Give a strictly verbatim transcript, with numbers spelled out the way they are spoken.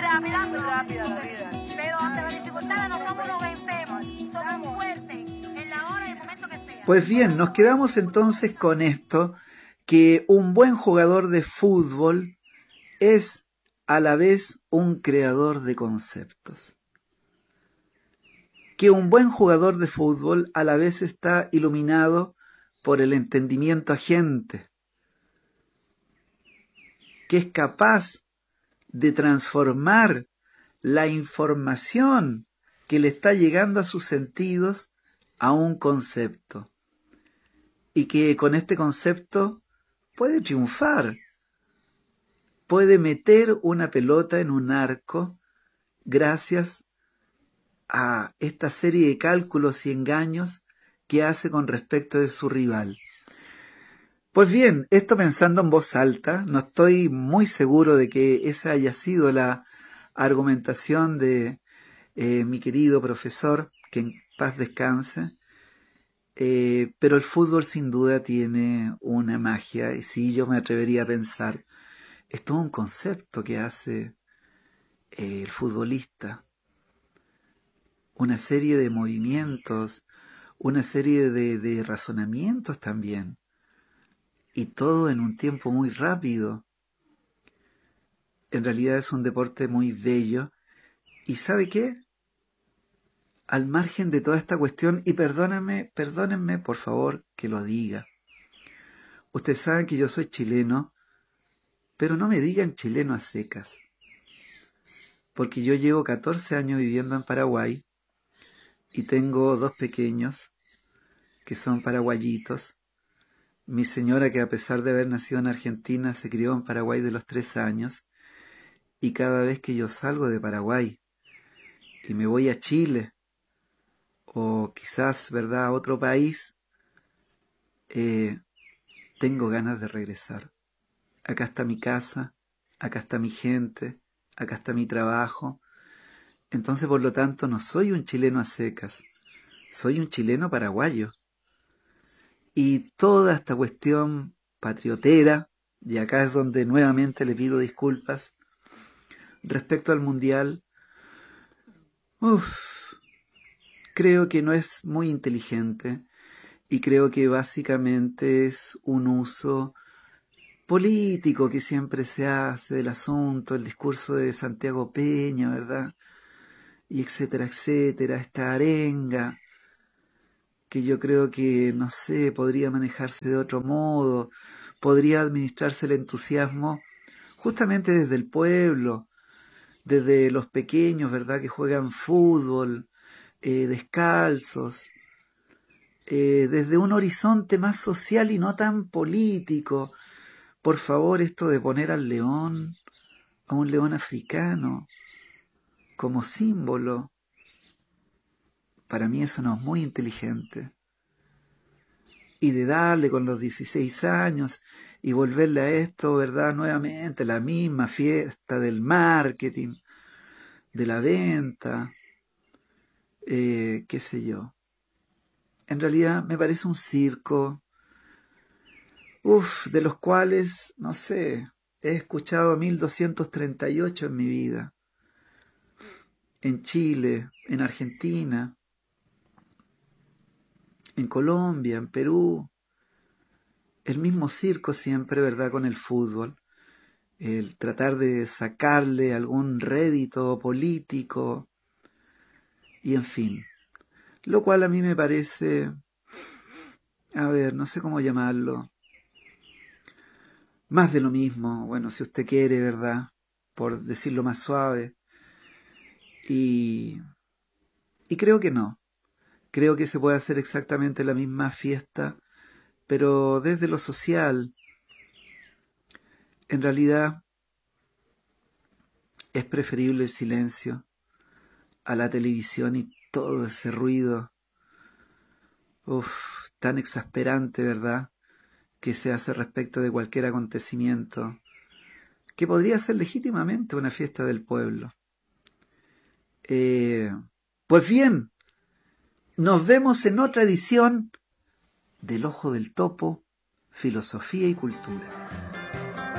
rápida. Muy rápida la vida. Pero ante las dificultades nosotros nos vencemos. Somos fuertes en la hora y el momento que sea. Pues bien, nos quedamos entonces con esto, que un buen jugador de fútbol es a la vez un creador de conceptos. Que un buen jugador de fútbol a la vez está iluminado por el entendimiento agente, que es capaz de transformar la información que le está llegando a sus sentidos a un concepto, y que con este concepto puede triunfar, puede meter una pelota en un arco gracias a esta serie de cálculos y engaños que hace con respecto de su rival. Pues bien, esto pensando en voz alta, no estoy muy seguro de que esa haya sido la argumentación de eh, mi querido profesor, que en paz descanse, eh, pero el fútbol sin duda tiene una magia, y sí, yo me atrevería a pensar, es todo un concepto que hace eh, el futbolista, una serie de movimientos, una serie de, de razonamientos también, y todo en un tiempo muy rápido. En realidad es un deporte muy bello, y ¿sabe qué? Al margen de toda esta cuestión, y perdónenme, perdónenme por favor que lo diga, ustedes saben que yo soy chileno, pero no me digan chileno a secas, porque yo llevo catorce años viviendo en Paraguay, y tengo dos pequeños que son paraguayitos. Mi señora, que a pesar de haber nacido en Argentina, se crió en Paraguay de los tres años, y cada vez que yo salgo de Paraguay y me voy a Chile, o quizás, ¿verdad?, a otro país, eh, tengo ganas de regresar. Acá está mi casa, acá está mi gente, acá está mi trabajo. Entonces, por lo tanto, no soy un chileno a secas, soy un chileno paraguayo. Y toda esta cuestión patriotera, y acá es donde nuevamente le pido disculpas, respecto al mundial, uf, creo que no es muy inteligente, y creo que básicamente es un uso político que siempre se hace del asunto, el discurso de Santiago Peña, ¿verdad? Y etcétera, etcétera, esta arenga, que yo creo que, no sé, podría manejarse de otro modo, podría administrarse el entusiasmo justamente desde el pueblo, desde los pequeños, ¿verdad?, que juegan fútbol, eh, descalzos, eh, desde un horizonte más social y no tan político. Por favor, esto de poner al león, a un león africano, como símbolo, para mí eso no es muy inteligente. Y de darle con los dieciséis años y volverle a esto, ¿verdad?, nuevamente, la misma fiesta del marketing, de la venta, eh, qué sé yo. En realidad me parece un circo, uff, de los cuales, no sé, he escuchado mil doscientos treinta y ocho en mi vida. En Chile, en Argentina, en Colombia, en Perú, el mismo circo siempre, ¿verdad?, con el fútbol, el tratar de sacarle algún rédito político, y en fin, lo cual a mí me parece, a ver, no sé cómo llamarlo, más de lo mismo, bueno, si usted quiere, ¿verdad?, por decirlo más suave, y, y creo que no, creo que se puede hacer exactamente la misma fiesta, pero desde lo social. En realidad es preferible el silencio a la televisión y todo ese ruido, uf, tan exasperante, ¿verdad?, que se hace respecto de cualquier acontecimiento, que podría ser legítimamente una fiesta del pueblo. Eh, pues bien, nos vemos en otra edición del Ojo del Topo, Filosofía y Cultura.